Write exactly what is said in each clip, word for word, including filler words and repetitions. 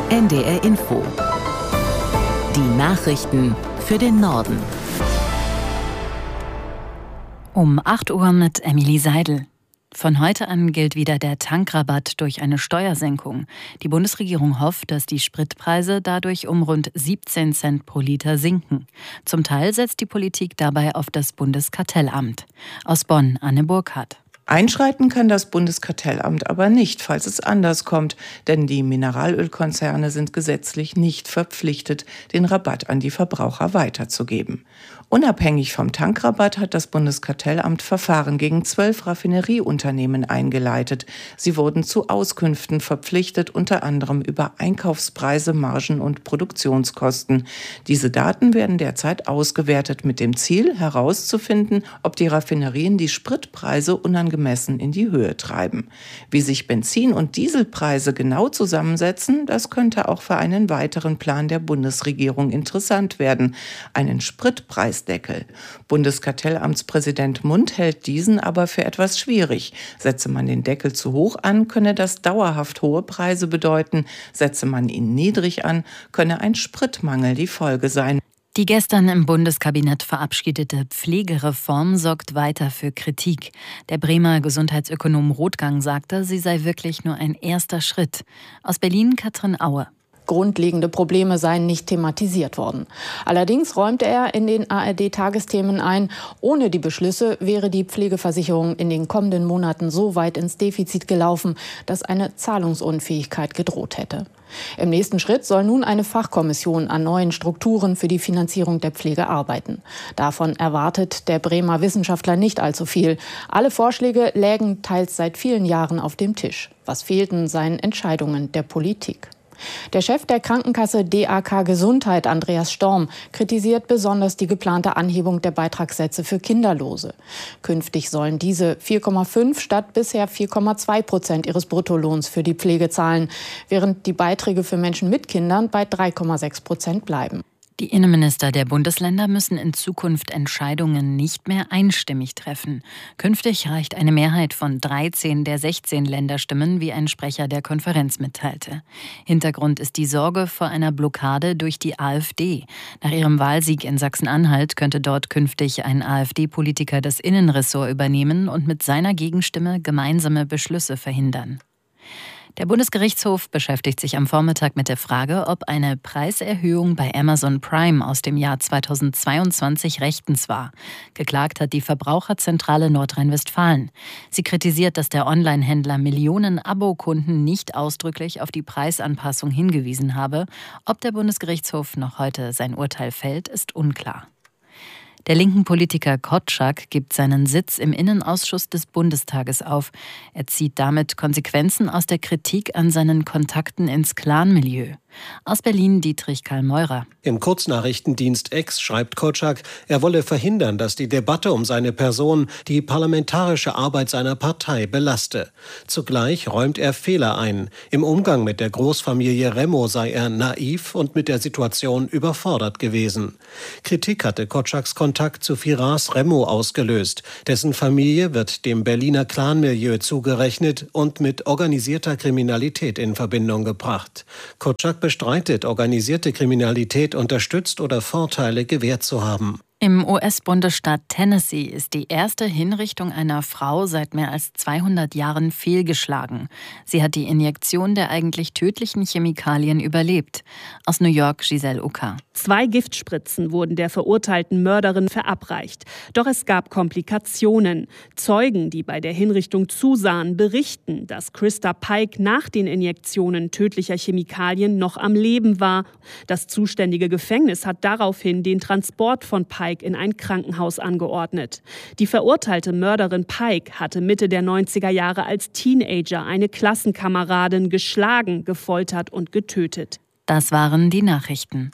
N D R Info. Die Nachrichten für den Norden. Um acht Uhr mit Emily Seidel. Von heute an gilt wieder der Tankrabatt durch eine Steuersenkung. Die Bundesregierung hofft, dass die Spritpreise dadurch um rund siebzehn Cent pro Liter sinken. Zum Teil setzt die Politik dabei auf das Bundeskartellamt. Aus Bonn, Anne Burkhardt. Einschreiten kann das Bundeskartellamt aber nicht, falls es anders kommt, denn die Mineralölkonzerne sind gesetzlich nicht verpflichtet, den Rabatt an die Verbraucher weiterzugeben. Unabhängig vom Tankrabatt hat das Bundeskartellamt Verfahren gegen zwölf Raffinerieunternehmen eingeleitet. Sie wurden zu Auskünften verpflichtet, unter anderem über Einkaufspreise, Margen und Produktionskosten. Diese Daten werden derzeit ausgewertet mit dem Ziel, herauszufinden, ob die Raffinerien die Spritpreise unangemessen in die Höhe treiben. Wie sich Benzin- und Dieselpreise genau zusammensetzen, das könnte auch für einen weiteren Plan der Bundesregierung interessant werden. Einen Spritpreis Deckel. Bundeskartellamtspräsident Mund hält diesen aber für etwas schwierig. Setze man den Deckel zu hoch an, könne das dauerhaft hohe Preise bedeuten. Setze man ihn niedrig an, könne ein Spritmangel die Folge sein. Die gestern im Bundeskabinett verabschiedete Pflegereform sorgt weiter für Kritik. Der Bremer Gesundheitsökonom Rothgang sagte, sie sei wirklich nur ein erster Schritt. Aus Berlin Katrin Aue. Grundlegende Probleme seien nicht thematisiert worden. Allerdings räumte er in den A R D-Tagesthemen ein, ohne die Beschlüsse wäre die Pflegeversicherung in den kommenden Monaten so weit ins Defizit gelaufen, dass eine Zahlungsunfähigkeit gedroht hätte. Im nächsten Schritt soll nun eine Fachkommission an neuen Strukturen für die Finanzierung der Pflege arbeiten. Davon erwartet der Bremer Wissenschaftler nicht allzu viel. Alle Vorschläge lägen teils seit vielen Jahren auf dem Tisch. Was fehlten, seien Entscheidungen der Politik. Der Chef der Krankenkasse D A K Gesundheit, Andreas Storm, kritisiert besonders die geplante Anhebung der Beitragssätze für Kinderlose. Künftig sollen diese vier Komma fünf statt bisher vier Komma zwei Prozent ihres Bruttolohns für die Pflege zahlen, während die Beiträge für Menschen mit Kindern bei drei Komma sechs Prozent bleiben. Die Innenminister der Bundesländer müssen in Zukunft Entscheidungen nicht mehr einstimmig treffen. Künftig reicht eine Mehrheit von dreizehn der sechzehn Länderstimmen, wie ein Sprecher der Konferenz mitteilte. Hintergrund ist die Sorge vor einer Blockade durch die AfD. Nach ihrem Wahlsieg in Sachsen-Anhalt könnte dort künftig ein AfD-Politiker das Innenressort übernehmen und mit seiner Gegenstimme gemeinsame Beschlüsse verhindern. Der Bundesgerichtshof beschäftigt sich am Vormittag mit der Frage, ob eine Preiserhöhung bei Amazon Prime aus dem Jahr zweitausendzweiundzwanzig rechtens war. Geklagt hat die Verbraucherzentrale Nordrhein-Westfalen. Sie kritisiert, dass der Online-Händler Millionen Abokunden nicht ausdrücklich auf die Preisanpassung hingewiesen habe. Ob der Bundesgerichtshof noch heute sein Urteil fällt, ist unklar. Der linken Politiker Korczak gibt seinen Sitz im Innenausschuss des Bundestages auf. Er zieht damit Konsequenzen aus der Kritik an seinen Kontakten ins Clanmilieu. Aus Berlin Dietrich Karl Meurer. Im Kurznachrichtendienst X schreibt Korczak, er wolle verhindern, dass die Debatte um seine Person die parlamentarische Arbeit seiner Partei belaste. Zugleich räumt er Fehler ein. Im Umgang mit der Großfamilie Remo sei er naiv und mit der Situation überfordert gewesen. Kritik hatte Korczaks Kontakt zu Firas Remo ausgelöst. Dessen Familie wird dem Berliner Clanmilieu zugerechnet und mit organisierter Kriminalität in Verbindung gebracht. Korczak bestreitet, organisierte Kriminalität unterstützt oder Vorteile gewährt zu haben. Im U S-Bundesstaat Tennessee ist die erste Hinrichtung einer Frau seit mehr als zweihundert Jahren fehlgeschlagen. Sie hat die Injektion der eigentlich tödlichen Chemikalien überlebt. Aus New York Giselle Ucker. Zwei Giftspritzen wurden der verurteilten Mörderin verabreicht. Doch es gab Komplikationen. Zeugen, die bei der Hinrichtung zusahen, berichten, dass Krista Pike nach den Injektionen tödlicher Chemikalien noch am Leben war. Das zuständige Gefängnis hat daraufhin den Transport von Pike in ein Krankenhaus angeordnet. Die verurteilte Mörderin Pike hatte Mitte der neunziger Jahre als Teenager eine Klassenkameradin geschlagen, gefoltert und getötet. Das waren die Nachrichten.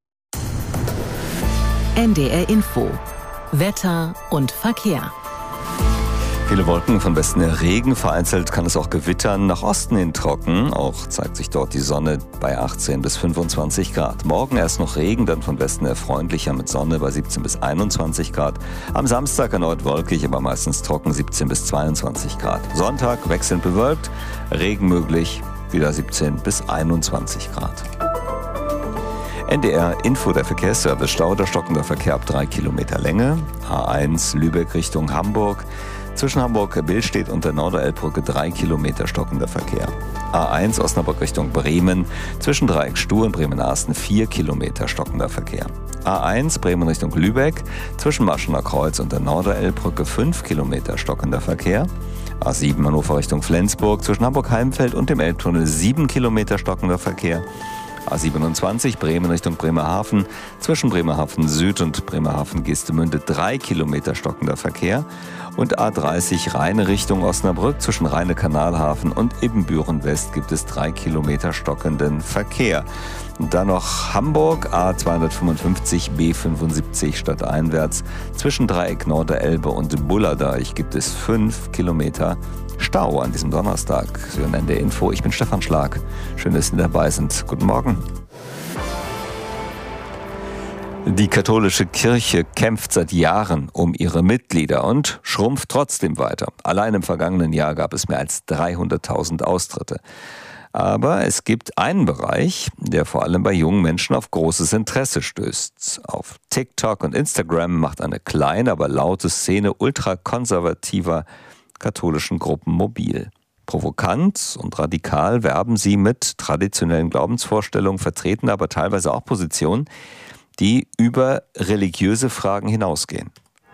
N D R Info. Wetter und Verkehr. Viele Wolken, von Westen her Regen, vereinzelt kann es auch gewittern, nach Osten hin trocken. Auch zeigt sich dort die Sonne bei achtzehn bis fünfundzwanzig Grad. Morgen erst noch Regen, dann von Westen her freundlicher mit Sonne bei siebzehn bis einundzwanzig Grad. Am Samstag erneut wolkig, aber meistens trocken, siebzehn bis zweiundzwanzig Grad. Sonntag wechselnd bewölkt, Regen möglich. wieder siebzehn bis einundzwanzig Grad. N D R Info, der Verkehrsservice. Stau, der stockender Verkehr ab drei Kilometer Länge. A eins Lübeck Richtung Hamburg. Zwischen Hamburg-Billstedt und der Norderelbbrücke drei Kilometer stockender Verkehr. A eins Osnabrück Richtung Bremen. Zwischen Dreieck Stuhr und Bremen-Arsten vier Kilometer stockender Verkehr. A eins Bremen Richtung Lübeck. Zwischen Maschener Kreuz und der Norderelbbrücke fünf Kilometer stockender Verkehr. A sieben Hannover Richtung Flensburg. Zwischen Hamburg-Heimfeld und dem Elbtunnel sieben Kilometer stockender Verkehr. A siebenundzwanzig Bremen Richtung Bremerhaven, zwischen Bremerhaven Süd und Bremerhaven Geestemünde drei Kilometer stockender Verkehr. Und A dreißig Rheine Richtung Osnabrück, zwischen Rheine-Kanalhafen und Ibbenbüren West gibt es drei Kilometer stockenden Verkehr. Und dann noch Hamburg, A zweihundertfünfundfünfzig B fünfundsiebzig stadteinwärts, zwischen Dreieck Norderelbe und Bullerdeich gibt es fünf Kilometer Stau an diesem Donnerstag. Sie hören N D R Info, ich bin Stefan Schlag. Schön, dass Sie dabei sind. Guten Morgen. Die katholische Kirche kämpft seit Jahren um ihre Mitglieder und schrumpft trotzdem weiter. Allein im vergangenen Jahr gab es mehr als dreihunderttausend Austritte. Aber es gibt einen Bereich, der vor allem bei jungen Menschen auf großes Interesse stößt. Auf TikTok und Instagram macht eine kleine, aber laute Szene ultrakonservativer katholischen Gruppen mobil. Provokant und radikal werben sie mit traditionellen Glaubensvorstellungen, vertreten aber teilweise auch Positionen, die über religiöse Fragen hinausgehen.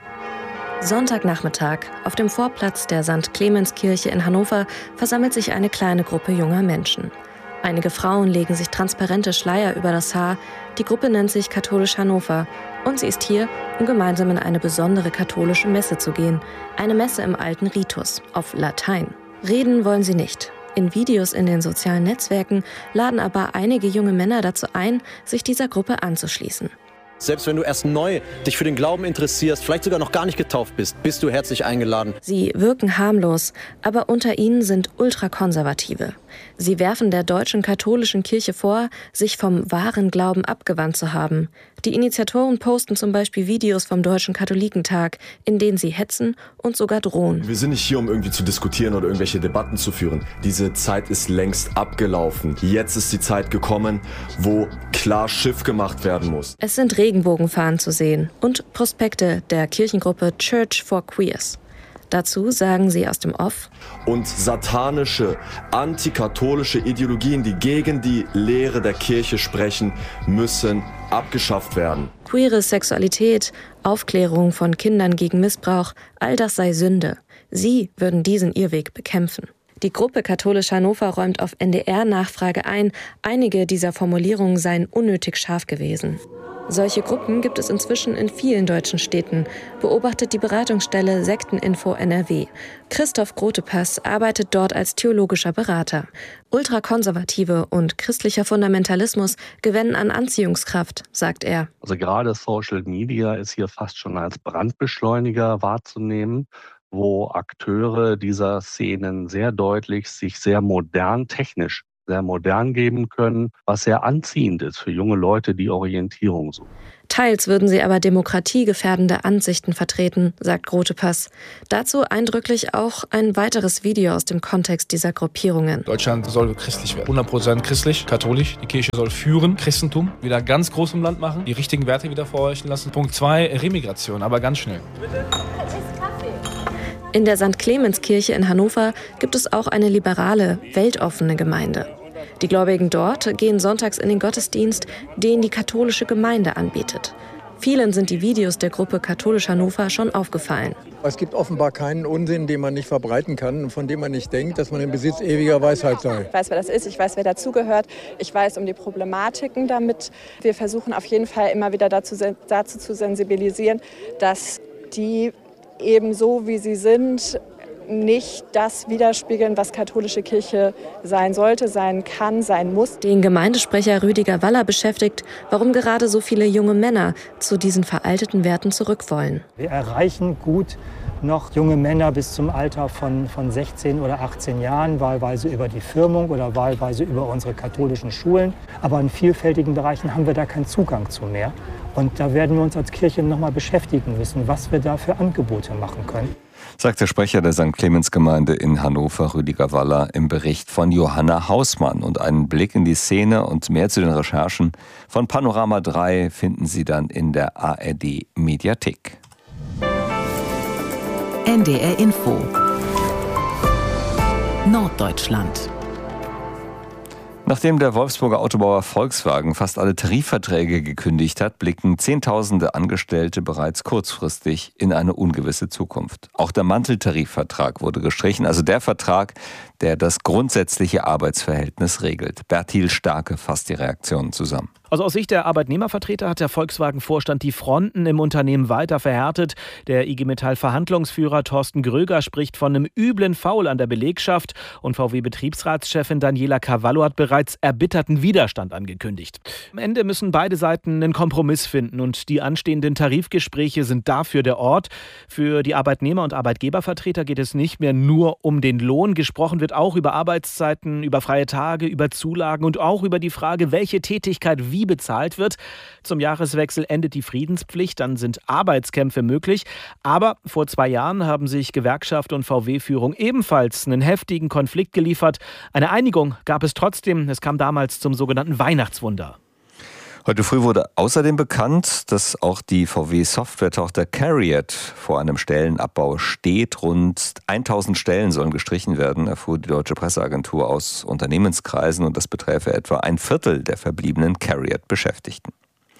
Sonntagnachmittag. Auf dem Vorplatz der Sankt Clemenskirche in Hannover versammelt sich eine kleine Gruppe junger Menschen. Einige Frauen legen sich transparente Schleier über das Haar. Die Gruppe nennt sich Katholisch Hannover und sie ist hier, um gemeinsam in eine besondere katholische Messe zu gehen. Eine Messe im alten Ritus, auf Latein. Reden wollen sie nicht. In Videos in den sozialen Netzwerken laden aber einige junge Männer dazu ein, sich dieser Gruppe anzuschließen. Selbst wenn du erst neu dich für den Glauben interessierst, vielleicht sogar noch gar nicht getauft bist, bist du herzlich eingeladen. Sie wirken harmlos, aber unter ihnen sind Ultrakonservative. Sie werfen der deutschen katholischen Kirche vor, sich vom wahren Glauben abgewandt zu haben. Die Initiatoren posten zum Beispiel Videos vom Deutschen Katholikentag, in denen sie hetzen und sogar drohen. Wir sind nicht hier, um irgendwie zu diskutieren oder irgendwelche Debatten zu führen. Diese Zeit ist längst abgelaufen. Jetzt ist die Zeit gekommen, wo klar Schiff gemacht werden muss. Es sind Regenbogenfahnen zu sehen und Prospekte der Kirchengruppe Church for Queers. Dazu sagen sie aus dem Off: Und satanische, antikatholische Ideologien, die gegen die Lehre der Kirche sprechen, müssen abgeschafft werden. Queere Sexualität, Aufklärung von Kindern gegen Missbrauch, all das sei Sünde. Sie würden diesen Irrweg bekämpfen. Die Gruppe Katholisch Hannover räumt auf N D R-Nachfrage ein, einige dieser Formulierungen seien unnötig scharf gewesen. Solche Gruppen gibt es inzwischen in vielen deutschen Städten, beobachtet die Beratungsstelle Sekteninfo N R W. Christoph Grotepass arbeitet dort als theologischer Berater. Ultrakonservative und christlicher Fundamentalismus gewinnen an Anziehungskraft, sagt er. Also gerade Social Media ist hier fast schon als Brandbeschleuniger wahrzunehmen, wo Akteure dieser Szenen sehr deutlich sich sehr modern, technisch sehr modern geben können, was sehr anziehend ist für junge Leute, die Orientierung suchen. Teils würden sie aber demokratiegefährdende Ansichten vertreten, sagt Grotepass. Dazu eindrücklich auch ein weiteres Video aus dem Kontext dieser Gruppierungen. Deutschland soll christlich werden. hundert Prozent christlich, katholisch. Die Kirche soll führen, Christentum wieder ganz groß im Land machen, die richtigen Werte wieder vorherrschen lassen. Punkt zwei, Remigration, aber ganz schnell. In der Sankt Clemenskirche in Hannover gibt es auch eine liberale, weltoffene Gemeinde. Die Gläubigen dort gehen sonntags in den Gottesdienst, den die katholische Gemeinde anbietet. Vielen sind die Videos der Gruppe Katholisch Hannover schon aufgefallen. Es gibt offenbar keinen Unsinn, den man nicht verbreiten kann und von dem man nicht denkt, dass man im Besitz ewiger Weisheit sei. Ich weiß, wer das ist, ich weiß, wer dazugehört, ich weiß um die Problematiken damit. Wir versuchen auf jeden Fall immer wieder dazu, dazu zu sensibilisieren, dass die eben so, wie sie sind, nicht das widerspiegeln, was katholische Kirche sein sollte, sein kann, sein muss. Den Gemeindesprecher Rüdiger Waller beschäftigt, warum gerade so viele junge Männer zu diesen veralteten Werten zurück wollen. Wir erreichen gut noch junge Männer bis zum Alter von, von sechzehn oder achtzehn Jahren, wahlweise über die Firmung oder wahlweise über unsere katholischen Schulen. Aber in vielfältigen Bereichen haben wir da keinen Zugang zu mehr. Und da werden wir uns als Kirche noch mal beschäftigen müssen, was wir da für Angebote machen können. sagt der Sprecher der Sankt Clemens-Gemeinde in Hannover, Rüdiger Waller, im Bericht von Johanna Hausmann. Und einen Blick in die Szene und mehr zu den Recherchen von Panorama drei finden Sie dann in der A R D-Mediathek. N D R Info Norddeutschland. Nachdem der Wolfsburger Autobauer Volkswagen fast alle Tarifverträge gekündigt hat, blicken Zehntausende Angestellte bereits kurzfristig in eine ungewisse Zukunft. Auch der Manteltarifvertrag wurde gestrichen, also der Vertrag, der das grundsätzliche Arbeitsverhältnis regelt. Bertil Starke fasst die Reaktionen zusammen. Also aus Sicht der Arbeitnehmervertreter hat der Volkswagen-Vorstand die Fronten im Unternehmen weiter verhärtet. Der I G Metall-Verhandlungsführer Thorsten Gröger spricht von einem üblen Foul an der Belegschaft und V W-Betriebsratschefin Daniela Cavallo hat bereits erbitterten Widerstand angekündigt. Am Ende müssen beide Seiten einen Kompromiss finden und die anstehenden Tarifgespräche sind dafür der Ort. Für die Arbeitnehmer- und Arbeitgebervertreter geht es nicht mehr nur um den Lohn. Gesprochen wird auch über Arbeitszeiten, über freie Tage, über Zulagen und auch über die Frage, welche Tätigkeit wie bezahlt wird. Zum Jahreswechsel endet die Friedenspflicht, dann sind Arbeitskämpfe möglich. Aber vor zwei Jahren haben sich Gewerkschaft und V W-Führung ebenfalls einen heftigen Konflikt geliefert. Eine Einigung gab es trotzdem. Es kam damals zum sogenannten Weihnachtswunder. Heute früh wurde außerdem bekannt, dass auch die V W-Software-Tochter CARIAD vor einem Stellenabbau steht. Rund tausend Stellen sollen gestrichen werden, erfuhr die Deutsche Presseagentur aus Unternehmenskreisen. Und das beträfe etwa ein Viertel der verbliebenen CARIAD-Beschäftigten.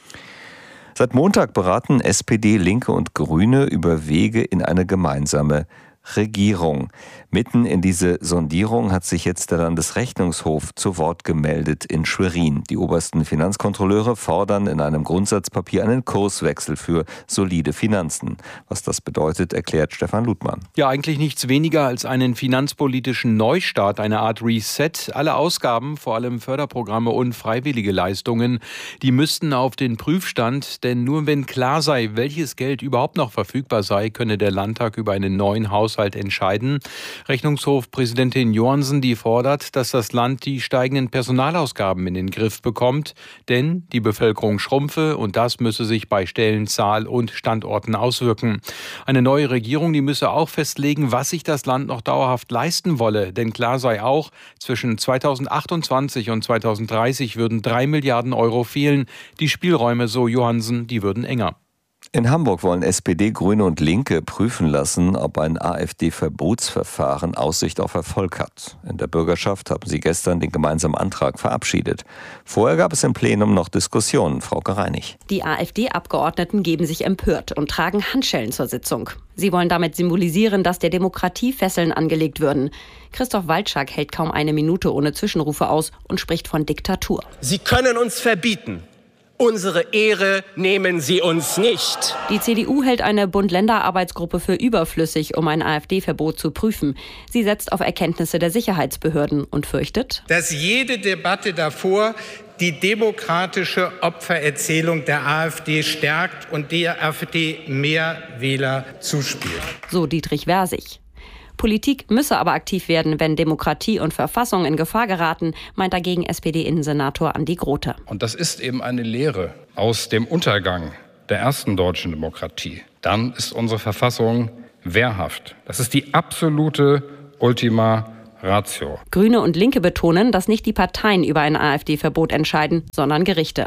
Seit Montag beraten S P D, Linke und Grüne über Wege in eine gemeinsame Regierung. Mitten in diese Sondierung hat sich jetzt der Landesrechnungshof zu Wort gemeldet in Schwerin. Die obersten Finanzkontrolleure fordern in einem Grundsatzpapier einen Kurswechsel für solide Finanzen. Was das bedeutet, erklärt Stefan Ludmann. Ja, eigentlich nichts weniger als einen finanzpolitischen Neustart, eine Art Reset. Alle Ausgaben, vor allem Förderprogramme und freiwillige Leistungen, die müssten auf den Prüfstand, denn nur wenn klar sei, welches Geld überhaupt noch verfügbar sei, könne der Landtag über einen neuen Haushalt entscheiden. Rechnungshofpräsidentin Johansen, die fordert, dass das Land die steigenden Personalausgaben in den Griff bekommt, denn die Bevölkerung schrumpfe und das müsse sich bei Stellenzahl und Standorten auswirken. Eine neue Regierung, die müsse auch festlegen, was sich das Land noch dauerhaft leisten wolle, denn klar sei auch, zwischen zweitausendachtundzwanzig und zweitausenddreißig würden drei Milliarden Euro fehlen. Die Spielräume, so Johansen, die würden enger. In Hamburg wollen S P D, Grüne und Linke prüfen lassen, ob ein AfD-Verbotsverfahren Aussicht auf Erfolg hat. In der Bürgerschaft haben sie gestern den gemeinsamen Antrag verabschiedet. Vorher gab es im Plenum noch Diskussionen. Frauke Reinig. Die AfD-Abgeordneten geben sich empört und tragen Handschellen zur Sitzung. Sie wollen damit symbolisieren, dass der Demokratie Fesseln angelegt würden. Christoph Waldschak hält kaum eine Minute ohne Zwischenrufe aus und spricht von Diktatur. Sie können uns verbieten. Unsere Ehre nehmen Sie uns nicht. Die C D U hält eine Bund-Länder-Arbeitsgruppe für überflüssig, um ein AfD-Verbot zu prüfen. Sie setzt auf Erkenntnisse der Sicherheitsbehörden und fürchtet, dass jede Debatte davor die demokratische Opfererzählung der AfD stärkt und der AfD mehr Wähler zuspielt. So Dietrich Versich. Politik müsse aber aktiv werden, wenn Demokratie und Verfassung in Gefahr geraten, meint dagegen S P D-Innensenator Andi Grote. Und das ist eben eine Lehre aus dem Untergang der ersten deutschen Demokratie. Dann ist unsere Verfassung wehrhaft. Das ist die absolute Ultima Ratio. Grüne und Linke betonen, dass nicht die Parteien über ein AfD-Verbot entscheiden, sondern Gerichte.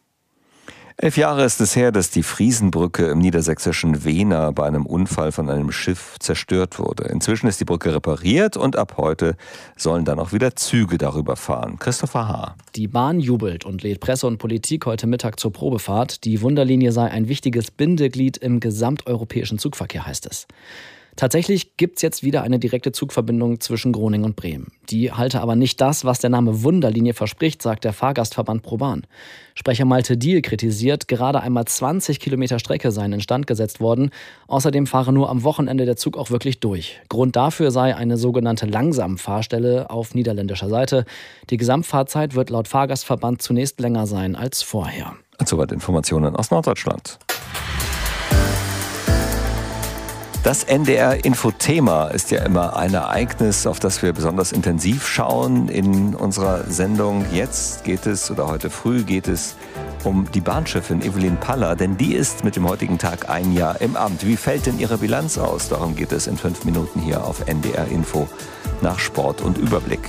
Elf Jahre ist es her, dass die Friesenbrücke im niedersächsischen Wehna bei einem Unfall von einem Schiff zerstört wurde. Inzwischen ist die Brücke repariert und ab heute sollen dann auch wieder Züge darüber fahren. Christopher H. Die Bahn jubelt und lädt Presse und Politik heute Mittag zur Probefahrt. Die Wunderlinie sei ein wichtiges Bindeglied im gesamteuropäischen Zugverkehr, heißt es. Tatsächlich gibt es jetzt wieder eine direkte Zugverbindung zwischen Groningen und Bremen. Die halte aber nicht das, was der Name Wunderlinie verspricht, sagt der Fahrgastverband ProBahn. Sprecher Malte Diehl kritisiert, gerade einmal zwanzig Kilometer Strecke seien instand gesetzt worden. Außerdem fahre nur am Wochenende der Zug auch wirklich durch. Grund dafür sei eine sogenannte Langsamfahrstelle auf niederländischer Seite. Die Gesamtfahrzeit wird laut Fahrgastverband zunächst länger sein als vorher. Soweit Informationen aus Norddeutschland. Das N D R-Infothema ist ja immer ein Ereignis, auf das wir besonders intensiv schauen in unserer Sendung. Jetzt geht es, oder heute früh geht es um die Bahnchefin Evelyn Paller, denn die ist mit dem heutigen Tag ein Jahr im Amt. Wie fällt denn ihre Bilanz aus? Darum geht es in fünf Minuten hier auf N D R Info nach Sport und Überblick.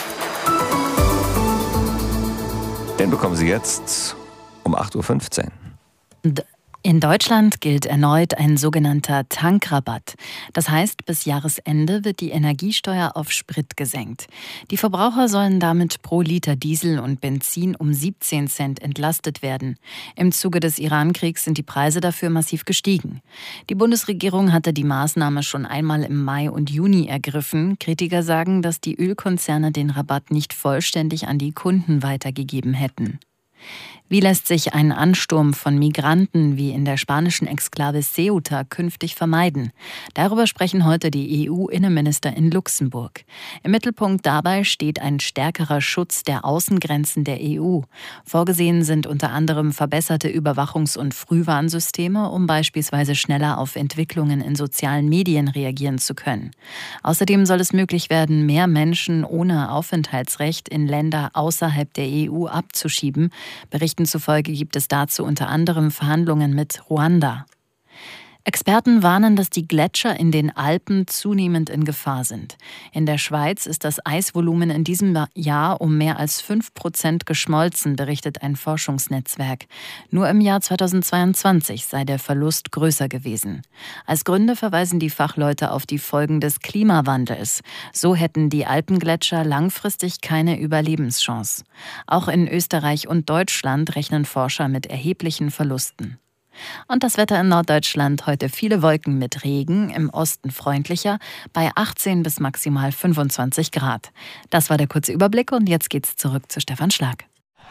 Den bekommen Sie jetzt um acht Uhr fünfzehn. In Deutschland gilt erneut ein sogenannter Tankrabatt. Das heißt, bis Jahresende wird die Energiesteuer auf Sprit gesenkt. Die Verbraucher sollen damit pro Liter Diesel und Benzin um siebzehn Cent entlastet werden. Im Zuge des Iran-Kriegs sind die Preise dafür massiv gestiegen. Die Bundesregierung hatte die Maßnahme schon einmal im Mai und Juni ergriffen. Kritiker sagen, dass die Ölkonzerne den Rabatt nicht vollständig an die Kunden weitergegeben hätten. Wie lässt sich ein Ansturm von Migranten wie in der spanischen Exklave Ceuta künftig vermeiden? Darüber sprechen heute die E U-Innenminister in Luxemburg. Im Mittelpunkt dabei steht ein stärkerer Schutz der Außengrenzen der E U. Vorgesehen sind unter anderem verbesserte Überwachungs- und Frühwarnsysteme, um beispielsweise schneller auf Entwicklungen in sozialen Medien reagieren zu können. Außerdem soll es möglich werden, mehr Menschen ohne Aufenthaltsrecht in Länder außerhalb der E U abzuschieben. Berichten zufolge gibt es dazu unter anderem Verhandlungen mit Ruanda. Experten warnen, dass die Gletscher in den Alpen zunehmend in Gefahr sind. In der Schweiz ist das Eisvolumen in diesem Jahr um mehr als fünf Prozent geschmolzen, berichtet ein Forschungsnetzwerk. Nur im Jahr zweitausendzweiundzwanzig sei der Verlust größer gewesen. Als Gründe verweisen die Fachleute auf die Folgen des Klimawandels. So hätten die Alpengletscher langfristig keine Überlebenschance. Auch in Österreich und Deutschland rechnen Forscher mit erheblichen Verlusten. Und das Wetter in Norddeutschland: heute viele Wolken mit Regen, im Osten freundlicher, bei achtzehn bis maximal fünfundzwanzig Grad. Das war der kurze Überblick und jetzt geht's zurück zu Stefan Schlag.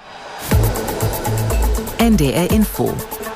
N D R Info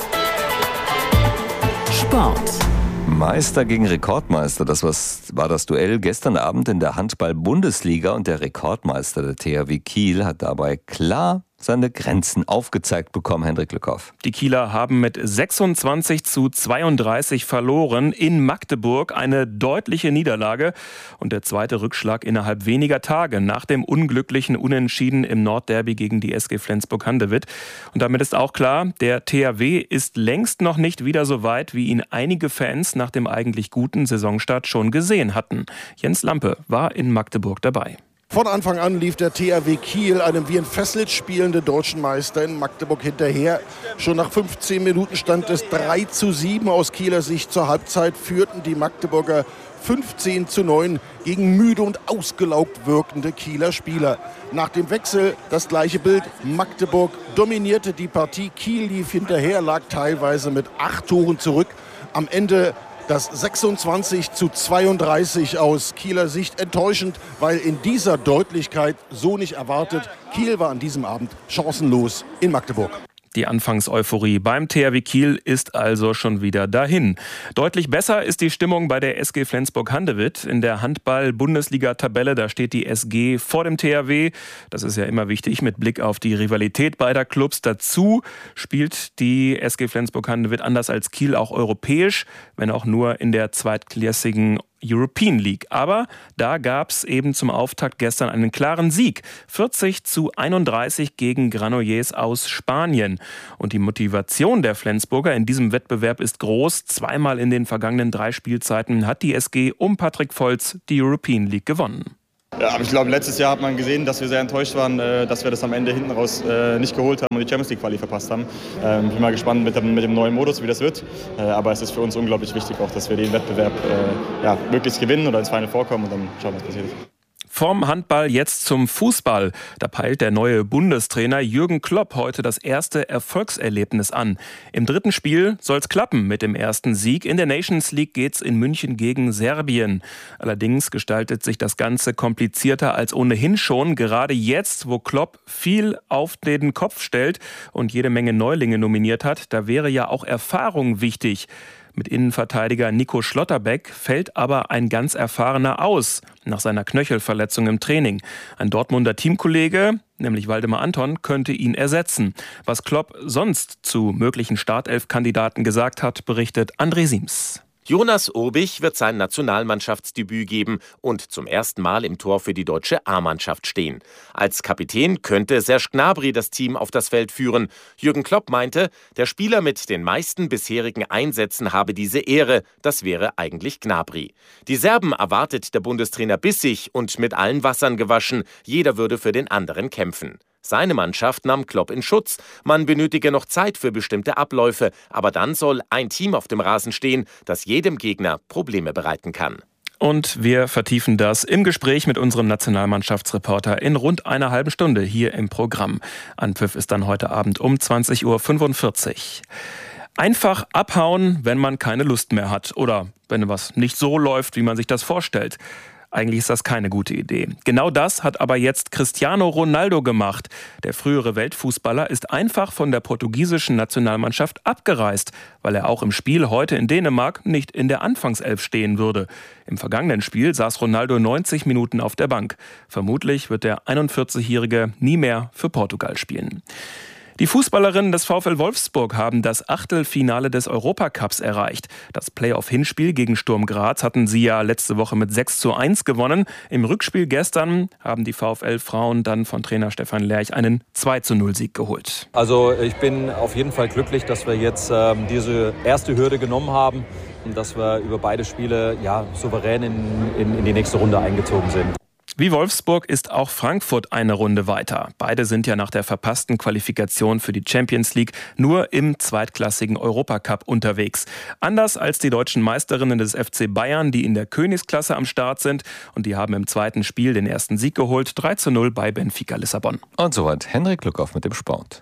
Sport. Meister gegen Rekordmeister, das war das Duell gestern Abend in der Handball-Bundesliga und der Rekordmeister, der T H W Kiel, hat dabei klar seine Grenzen aufgezeigt bekommen. Hendrik Lückhoff. Die Kieler haben mit sechsundzwanzig zu zweiunddreißig verloren in Magdeburg. Eine deutliche Niederlage und der zweite Rückschlag innerhalb weniger Tage nach dem unglücklichen Unentschieden im Nordderby gegen die S G Flensburg-Handewitt. Und damit ist auch klar, der T H W ist längst noch nicht wieder so weit, wie ihn einige Fans nach dem eigentlich guten Saisonstart schon gesehen hatten. Jens Lampe war in Magdeburg dabei. Von Anfang an lief der T H W Kiel einem wie ein Fesselt spielenden deutschen Meister in Magdeburg hinterher. Schon nach fünfzehn Minuten stand es drei zu sieben aus Kieler Sicht. Zur Halbzeit führten die Magdeburger fünfzehn zu neun gegen müde und ausgelaugt wirkende Kieler Spieler. Nach dem Wechsel das gleiche Bild. Magdeburg dominierte die Partie. Kiel lief hinterher, lag teilweise mit acht Toren zurück. Am Ende das sechsundzwanzig zu zweiunddreißig aus Kieler Sicht enttäuschend, weil in dieser Deutlichkeit so nicht erwartet. Kiel war an diesem Abend chancenlos in Magdeburg. Die Anfangseuphorie beim T H W Kiel ist also schon wieder dahin. Deutlich besser ist die Stimmung bei der S G Flensburg-Handewitt. In der Handball-Bundesliga-Tabelle, da steht die S G vor dem T H W. Das ist ja immer wichtig mit Blick auf die Rivalität beider Clubs. Dazu spielt die S G Flensburg-Handewitt anders als Kiel auch europäisch, wenn auch nur in der zweitklassigen European League. Aber da gab es eben zum Auftakt gestern einen klaren Sieg. vierzig zu einunddreißig gegen Granollers aus Spanien. Und die Motivation der Flensburger in diesem Wettbewerb ist groß. Zweimal in den vergangenen drei Spielzeiten hat die S G um Patrick Volz die European League gewonnen. Ja, aber ich glaube, letztes Jahr hat man gesehen, dass wir sehr enttäuscht waren, dass wir das am Ende hinten raus nicht geholt haben und die Champions League Quali verpasst haben. Ich bin mal gespannt mit dem, mit dem neuen Modus, wie das wird. Aber es ist für uns unglaublich wichtig auch, dass wir den Wettbewerb ja, möglichst gewinnen oder ins Final vorkommen und dann schauen wir, was passiert. Vom Handball jetzt zum Fußball. Da peilt der neue Bundestrainer Jürgen Klopp heute das erste Erfolgserlebnis an. Im dritten Spiel soll's klappen mit dem ersten Sieg. In der Nations League geht's in München gegen Serbien. Allerdings gestaltet sich das Ganze komplizierter als ohnehin schon. Gerade jetzt, wo Klopp viel auf den Kopf stellt und jede Menge Neulinge nominiert hat, da wäre ja auch Erfahrung wichtig. Mit Innenverteidiger Nico Schlotterbeck fällt aber ein ganz erfahrener aus, nach seiner Knöchelverletzung im Training. Ein Dortmunder Teamkollege, nämlich Waldemar Anton, könnte ihn ersetzen. Was Klopp sonst zu möglichen Startelf-Kandidaten gesagt hat, berichtet André Siems. Jonas Urbich wird sein Nationalmannschaftsdebüt geben und zum ersten Mal im Tor für die deutsche A-Mannschaft stehen. Als Kapitän könnte Serge Gnabry das Team auf das Feld führen. Jürgen Klopp meinte, der Spieler mit den meisten bisherigen Einsätzen habe diese Ehre. Das wäre eigentlich Gnabry. Die Serben erwartet der Bundestrainer bissig und mit allen Wassern gewaschen. Jeder würde für den anderen kämpfen. Seine Mannschaft nahm Klopp in Schutz. Man benötige noch Zeit für bestimmte Abläufe, aber dann soll ein Team auf dem Rasen stehen, das jedem Gegner Probleme bereiten kann. Und wir vertiefen das im Gespräch mit unserem Nationalmannschaftsreporter in rund einer halben Stunde hier im Programm. Anpfiff ist dann heute Abend um zwanzig Uhr fünfundvierzig. Einfach abhauen, wenn man keine Lust mehr hat oder wenn was nicht so läuft, wie man sich das vorstellt. Eigentlich ist das keine gute Idee. Genau das hat aber jetzt Cristiano Ronaldo gemacht. Der frühere Weltfußballer ist einfach von der portugiesischen Nationalmannschaft abgereist, weil er auch im Spiel heute in Dänemark nicht in der Anfangself stehen würde. Im vergangenen Spiel saß Ronaldo neunzig Minuten auf der Bank. Vermutlich wird der einundvierzigjährige nie mehr für Portugal spielen. Die Fußballerinnen des VfL Wolfsburg haben das Achtelfinale des Europacups erreicht. Das Playoff-Hinspiel gegen Sturm Graz hatten sie ja letzte Woche mit sechs zu eins gewonnen. Im Rückspiel gestern haben die VfL-Frauen dann von Trainer Stefan Lerch einen zwei zu null Sieg geholt. Also ich bin auf jeden Fall glücklich, dass wir jetzt ähm, diese erste Hürde genommen haben und dass wir über beide Spiele ja, souverän in, in, in die nächste Runde eingezogen sind. Wie Wolfsburg ist auch Frankfurt eine Runde weiter. Beide sind ja nach der verpassten Qualifikation für die Champions League nur im zweitklassigen Europacup unterwegs. Anders als die deutschen Meisterinnen des F C Bayern, die in der Königsklasse am Start sind. Und die haben im zweiten Spiel den ersten Sieg geholt, drei zu null bei Benfica Lissabon. Und soweit Henrik Lückhoff mit dem Sport.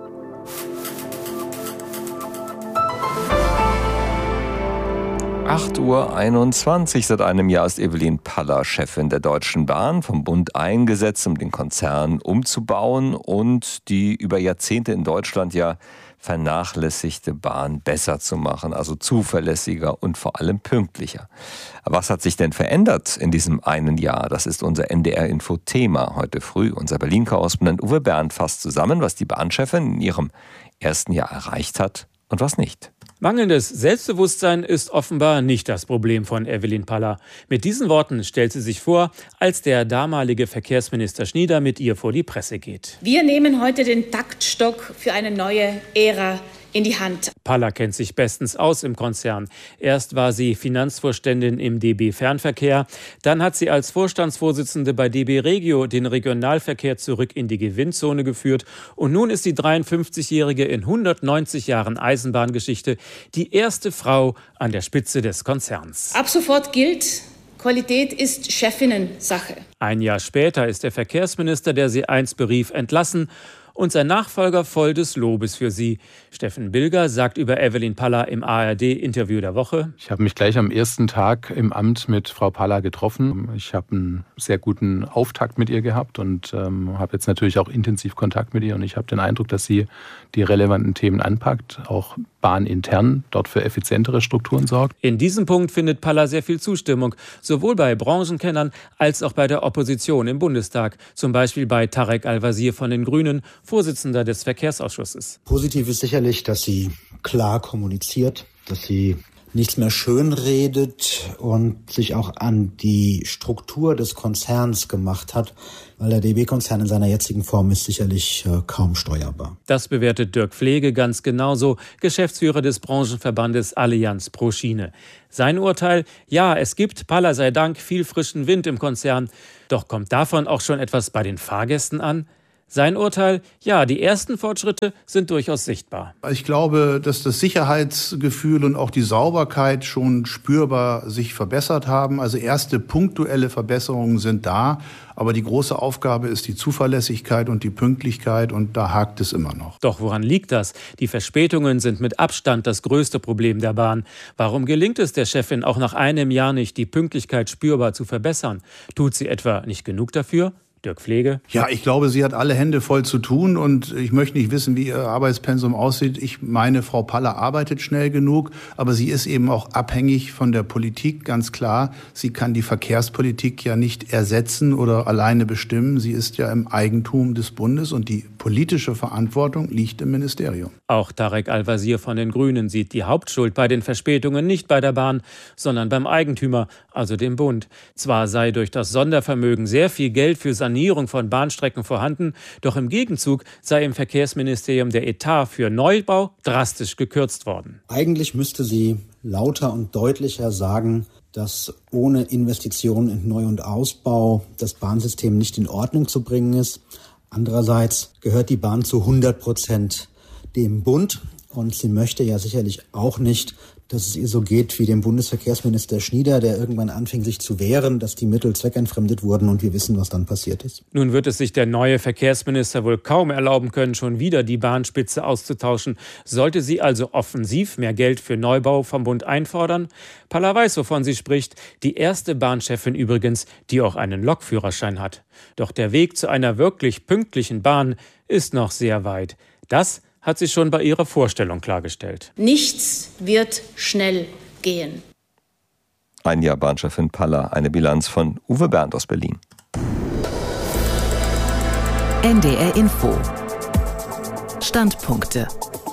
acht Uhr einundzwanzig. Seit einem Jahr ist Evelyn Paller Chefin der Deutschen Bahn, vom Bund eingesetzt, um den Konzern umzubauen und die über Jahrzehnte in Deutschland ja vernachlässigte Bahn besser zu machen, also zuverlässiger und vor allem pünktlicher. Was hat sich denn verändert in diesem einen Jahr? Das ist unser N D R-Info-Thema heute früh. Unser Berlin-Korrespondent Uwe Bernd fasst zusammen, was die Bahnchefin in ihrem ersten Jahr erreicht hat und was nicht. Mangelndes Selbstbewusstsein ist offenbar nicht das Problem von Evelyn Paller. Mit diesen Worten stellt sie sich vor, als der damalige Verkehrsminister Schnieder mit ihr vor die Presse geht. Wir nehmen heute den Taktstock für eine neue Ära in die Hand. Paller kennt sich bestens aus im Konzern. Erst war sie Finanzvorständin im D B Fernverkehr, dann hat sie als Vorstandsvorsitzende bei D B Regio den Regionalverkehr zurück in die Gewinnzone geführt und nun ist die dreiundfünfzigjährige in hundertneunzig Jahren Eisenbahngeschichte die erste Frau an der Spitze des Konzerns. Ab sofort gilt: Qualität ist Chefinnensache. Ein Jahr später ist der Verkehrsminister, der sie einst berief, entlassen und sein Nachfolger voll des Lobes für sie. Steffen Bilger sagt über Evelyn Paller im A R D-Interview der Woche: Ich habe mich gleich am ersten Tag im Amt mit Frau Paller getroffen. Ich habe einen sehr guten Auftakt mit ihr gehabt und ähm, habe jetzt natürlich auch intensiv Kontakt mit ihr. Und ich habe den Eindruck, dass sie die relevanten Themen anpackt, auch bahnintern dort für effizientere Strukturen sorgt. In diesem Punkt findet Paller sehr viel Zustimmung, sowohl bei Branchenkennern als auch bei der Opposition im Bundestag. Zum Beispiel bei Tarek Al-Wazir von den Grünen, Vorsitzender des Verkehrsausschusses. Positiv ist sicherlich, dass sie klar kommuniziert, dass sie nichts mehr schönredet und sich auch an die Struktur des Konzerns gemacht hat, weil der D B-Konzern in seiner jetzigen Form ist sicherlich äh, kaum steuerbar. Das bewertet Dirk Pflege ganz genauso, Geschäftsführer des Branchenverbandes Allianz pro Schiene. Sein Urteil: Ja, es gibt, Paller sei Dank, viel frischen Wind im Konzern. Doch kommt davon auch schon etwas bei den Fahrgästen an? Sein Urteil: Ja, die ersten Fortschritte sind durchaus sichtbar. Ich glaube, dass das Sicherheitsgefühl und auch die Sauberkeit schon spürbar sich verbessert haben. Also erste punktuelle Verbesserungen sind da. Aber die große Aufgabe ist die Zuverlässigkeit und die Pünktlichkeit und da hakt es immer noch. Doch woran liegt das? Die Verspätungen sind mit Abstand das größte Problem der Bahn. Warum gelingt es der Chefin auch nach einem Jahr nicht, die Pünktlichkeit spürbar zu verbessern? Tut sie etwa nicht genug dafür? Dirk Pflege. Ja, ich glaube, sie hat alle Hände voll zu tun und ich möchte nicht wissen, wie ihr Arbeitspensum aussieht. Ich meine, Frau Paller arbeitet schnell genug, aber sie ist eben auch abhängig von der Politik, ganz klar. Sie kann die Verkehrspolitik ja nicht ersetzen oder alleine bestimmen. Sie ist ja im Eigentum des Bundes und die politische Verantwortung liegt im Ministerium. Auch Tarek Al-Wazir von den Grünen sieht die Hauptschuld bei den Verspätungen nicht bei der Bahn, sondern beim Eigentümer, also dem Bund. Zwar sei durch das Sondervermögen sehr viel Geld für Sanierung von Bahnstrecken vorhanden, doch im Gegenzug sei im Verkehrsministerium der Etat für Neubau drastisch gekürzt worden. Eigentlich müsste sie lauter und deutlicher sagen, dass ohne Investitionen in Neu- und Ausbau das Bahnsystem nicht in Ordnung zu bringen ist. Andererseits gehört die Bahn zu hundert Prozent dem Bund und sie möchte ja sicherlich auch nicht, dass es ihr so geht wie dem Bundesverkehrsminister Schnieder, der irgendwann anfing, sich zu wehren, dass die Mittel zweckentfremdet wurden und wir wissen, was dann passiert ist. Nun wird es sich der neue Verkehrsminister wohl kaum erlauben können, schon wieder die Bahnspitze auszutauschen. Sollte sie also offensiv mehr Geld für Neubau vom Bund einfordern? Paller weiß, wovon sie spricht. Die erste Bahnchefin übrigens, die auch einen Lokführerschein hat. Doch der Weg zu einer wirklich pünktlichen Bahn ist noch sehr weit. Das hat sie schon bei ihrer Vorstellung klargestellt. Nichts wird schnell gehen. Ein Jahr Bahnchefin Paller, eine Bilanz von Uwe Bernd aus Berlin. N D R Info. Standpunkte.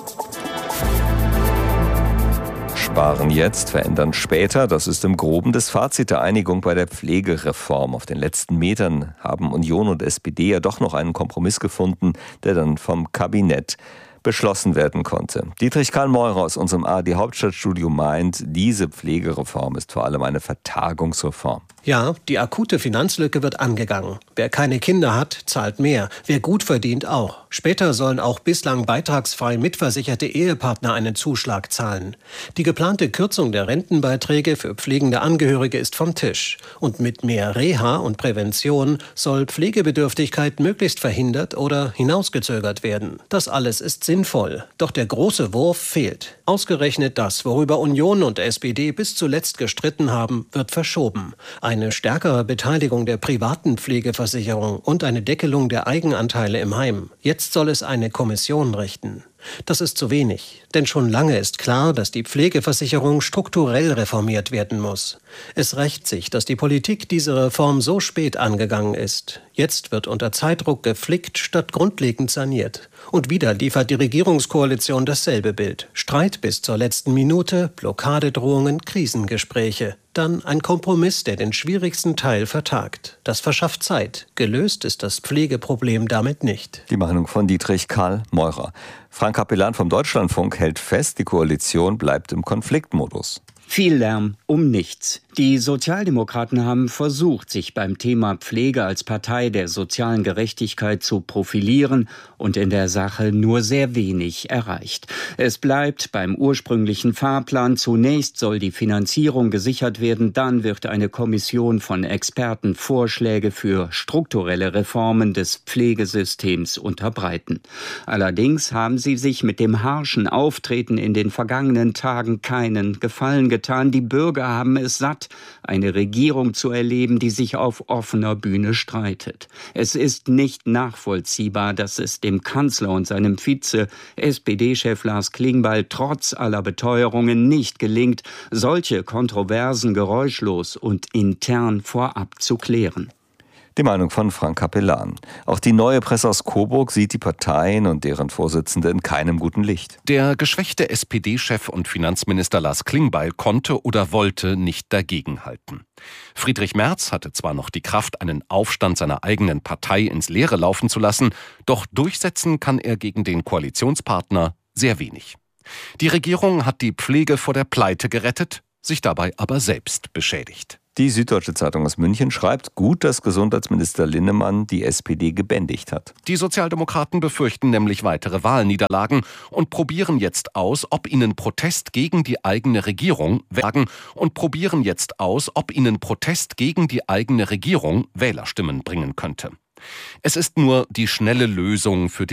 Sparen jetzt, verändern später. Das ist im Groben das Fazit der Einigung bei der Pflegereform. Auf den letzten Metern haben Union und S P D ja doch noch einen Kompromiss gefunden, der dann vom Kabinett beschlossen werden konnte. Dietrich Karl Meurer aus unserem A R D-Hauptstadtstudio meint, diese Pflegereform ist vor allem eine Vertagungsreform. Ja, die akute Finanzlücke wird angegangen. Wer keine Kinder hat, zahlt mehr. Wer gut verdient, auch. Später sollen auch bislang beitragsfrei mitversicherte Ehepartner einen Zuschlag zahlen. Die geplante Kürzung der Rentenbeiträge für pflegende Angehörige ist vom Tisch. Und mit mehr Reha und Prävention soll Pflegebedürftigkeit möglichst verhindert oder hinausgezögert werden. Das alles ist sinnvoll. Doch der große Wurf fehlt. Ausgerechnet das, worüber Union und S P D bis zuletzt gestritten haben, wird verschoben. Eine stärkere Beteiligung der privaten Pflegeversicherung und eine Deckelung der Eigenanteile im Heim. Jetzt soll es eine Kommission richten. Das ist zu wenig, denn schon lange ist klar, dass die Pflegeversicherung strukturell reformiert werden muss. Es rächt sich, dass die Politik diese Reform so spät angegangen ist. Jetzt wird unter Zeitdruck geflickt statt grundlegend saniert. Und wieder liefert die Regierungskoalition dasselbe Bild. Streit bis zur letzten Minute, Blockadedrohungen, Krisengespräche. Dann ein Kompromiss, der den schwierigsten Teil vertagt. Das verschafft Zeit. Gelöst ist das Pflegeproblem damit nicht. Die Meinung von Dietrich Karl Meurer. Frank Capellan vom Deutschlandfunk hält fest, die Koalition bleibt im Konfliktmodus. Viel Lärm um nichts. Die Sozialdemokraten haben versucht, sich beim Thema Pflege als Partei der sozialen Gerechtigkeit zu profilieren und in der Sache nur sehr wenig erreicht. Es bleibt beim ursprünglichen Fahrplan. Zunächst soll die Finanzierung gesichert werden, dann wird eine Kommission von Experten Vorschläge für strukturelle Reformen des Pflegesystems unterbreiten. Allerdings haben sie sich mit dem harschen Auftreten in den vergangenen Tagen keinen Gefallen getan. Die Bürger haben es satt, eine Regierung zu erleben, die sich auf offener Bühne streitet. Es ist nicht nachvollziehbar, dass es dem Kanzler und seinem Vize, S P D-Chef Lars Klingbeil, trotz aller Beteuerungen nicht gelingt, solche Kontroversen geräuschlos und intern vorab zu klären. Die Meinung von Frank Capellan. Auch die Neue Presse aus Coburg sieht die Parteien und deren Vorsitzende in keinem guten Licht. Der geschwächte S P D-Chef und Finanzminister Lars Klingbeil konnte oder wollte nicht dagegenhalten. Friedrich Merz hatte zwar noch die Kraft, einen Aufstand seiner eigenen Partei ins Leere laufen zu lassen, doch durchsetzen kann er gegen den Koalitionspartner sehr wenig. Die Regierung hat die Pflege vor der Pleite gerettet, sich dabei aber selbst beschädigt. Die Süddeutsche Zeitung aus München schreibt, gut, dass Gesundheitsminister Linnemann die S P D gebändigt hat. Die Sozialdemokraten befürchten nämlich weitere Wahlniederlagen und probieren jetzt aus, ob ihnen Protest gegen die eigene Regierung wagen und probieren jetzt aus, ob ihnen Protest gegen die eigene Regierung Wählerstimmen bringen könnte. Es ist nur die schnelle Lösung für